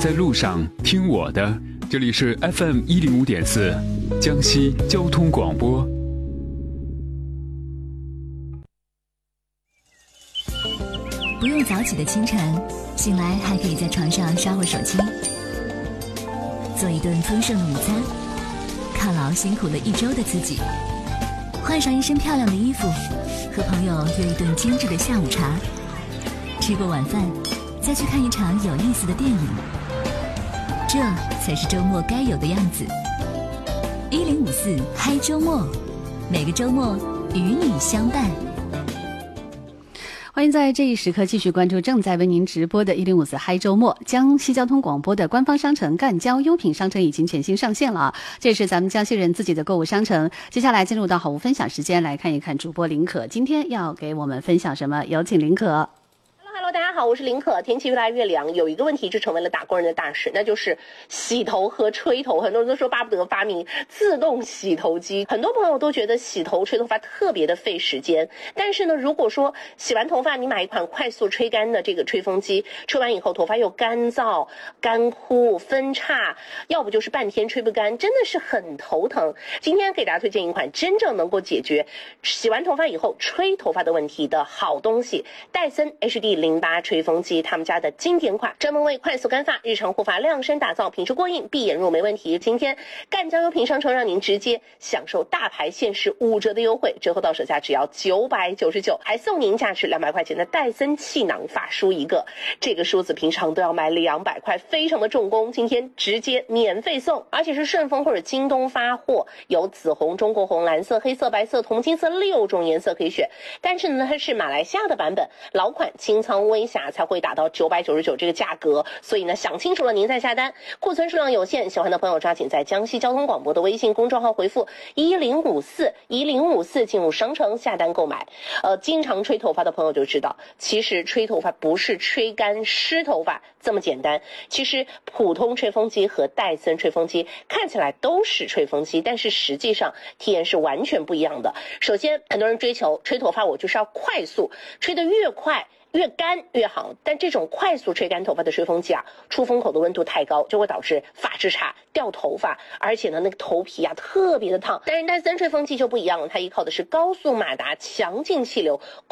在路上听我的，这里是 FM105.4 江西交通广播。 不用早起的清晨，醒来还可以在床上刷会手机，做一顿丰盛的午餐，犒劳辛苦了一周的自己，换上一身漂亮的衣服，和朋友约一顿精致的下午茶，吃过晚饭再去看一场有意思的电影，这才是周末该有的样子。1054嗨周末，每个周末与你相伴。 欢迎在这一时刻继续关注正在为您直播的1054嗨周末。江西交通广播的官方商城赣交优品商城已经全新上线了啊！这是咱们江西人自己的购物商城。接下来进入到好物分享时间，来看一看主播林可今天要给我们分享什么，有请林可。 Hello， 大家好，我是林可。天气越来越凉，有一个问题就成为了打工人的大事，那就是洗头和吹头。很多人都说巴不得发明自动洗头机，很多朋友都觉得洗头吹头发特别的费时间。但是呢，如果说洗完头发你买一款快速吹干的这个吹风机，吹完以后头发又干燥、干枯、分叉，要不就是半天吹不干，真的是很头疼。今天给大家推荐一款真正能够解决洗完头发以后吹头发的问题的好东西——戴森 HD08吹风机，他们家的经典款，专门为快速干发、日常护发量身打造，品质过硬，闭眼入没问题。今天赣交优品商城让您直接享受大牌限时5折的优惠，折后到手价只要999，还送您价值200块钱的戴森气囊发梳一个。这个梳子平常都要买200块，非常的重工，今天直接免费送，而且是顺丰或者京东发货，有紫红、中国红、蓝色、黑色、白色、铜金色6种颜色可以选。但是呢，它是马来西亚的版本，老款清仓微侠才会打到999这个价格，所以呢，想清楚了您再下单。库存数量有限，喜欢的朋友抓紧在江西交通广播的微信公众号回复1054进入商城下单购买。经常吹头发的朋友就知道，其实吹头发不是吹干湿头发这么简单。其实普通吹风机和戴森吹风机看起来都是吹风机，但是实际上体验是完全不一样的。首先，很多人追求吹头发我就是要快速，吹得越快越干越好，但这种快速吹干头发的吹风机啊，出风口的温度太高，就会导致发质差、掉头发，而且呢，那个头皮啊特别的烫。但是戴森吹风机就不一样了，它依靠的是高速马达、强劲气流。